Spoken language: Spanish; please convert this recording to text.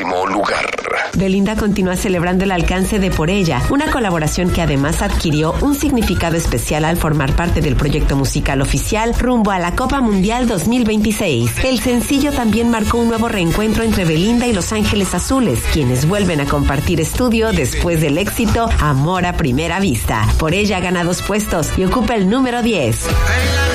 décimo lugar. Belinda continúa celebrando el alcance de Por Ella, una colaboración que además adquirió un significado especial al formar parte del proyecto musical oficial rumbo a la Copa Mundial 2026. El sencillo también marcó un nuevo reencuentro entre Belinda y Los Ángeles Azules, quienes vuelven a compartir estudio después del éxito Amor a Primera Vista. Por Ella gana 2 puestos y ocupa el número 10.